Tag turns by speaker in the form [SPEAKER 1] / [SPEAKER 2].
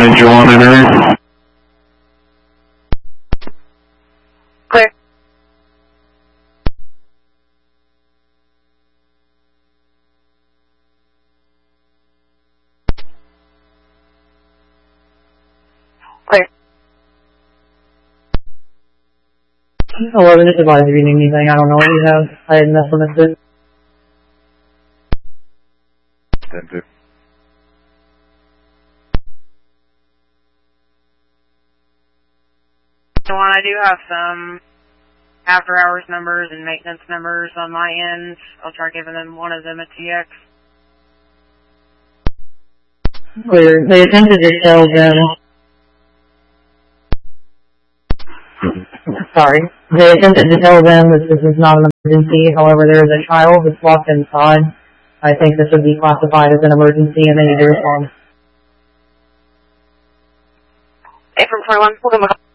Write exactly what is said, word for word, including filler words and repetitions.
[SPEAKER 1] did you want to enter?
[SPEAKER 2] Clear. Clear.
[SPEAKER 3] Hello, this is advise if you need anything. I don't know what you have. I had enough from it.
[SPEAKER 1] Thank you.
[SPEAKER 2] So on, I do have some after hours numbers and maintenance numbers on my end. I'll try giving them one of them a T X.
[SPEAKER 3] Clear. They attempted to tell them. Sorry. They attempted to tell them that this is not an emergency. However, there is a child that's locked inside. I think this would be classified as an emergency and they need to respond.
[SPEAKER 2] April twenty-one, hold on.